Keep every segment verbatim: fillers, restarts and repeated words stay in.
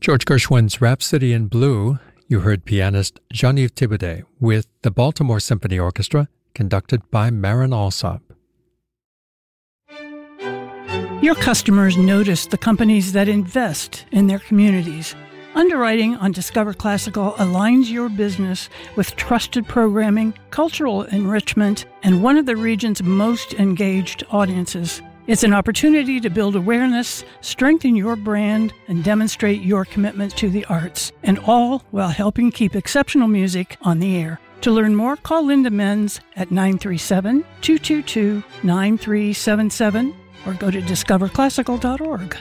George Gershwin's Rhapsody in Blue, you heard pianist Jean-Yves Thibaudet with the Baltimore Symphony Orchestra, conducted by Marin Alsop. Your customers notice the companies that invest in their communities. Underwriting on Discover Classical aligns your business with trusted programming, cultural enrichment, and one of the region's most engaged audiences. It's an opportunity to build awareness, strengthen your brand, and demonstrate your commitment to the arts, and all while helping keep exceptional music on the air. To learn more, call Linda Menz at nine three seven, two two two, nine three seven seven or go to discover classical dot org.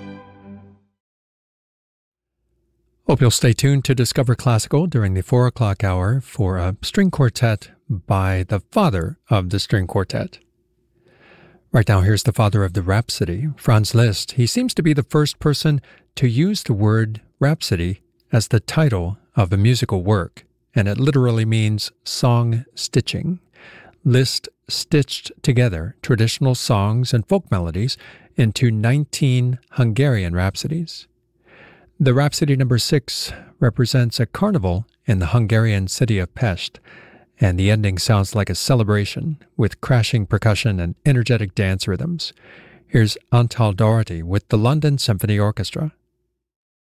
Hope you'll stay tuned to Discover Classical during the four o'clock hour for a string quartet by the father of the string quartet. Right now, here's the father of the Rhapsody, Franz Liszt. He seems to be the first person to use the word rhapsody as the title of a musical work, and it literally means song stitching. Liszt stitched together traditional songs and folk melodies into nineteen Hungarian rhapsodies. The Rhapsody number six represents a carnival in the Hungarian city of Pest, and the ending sounds like a celebration with crashing percussion and energetic dance rhythms. Here's Antal Doherty with the London Symphony Orchestra.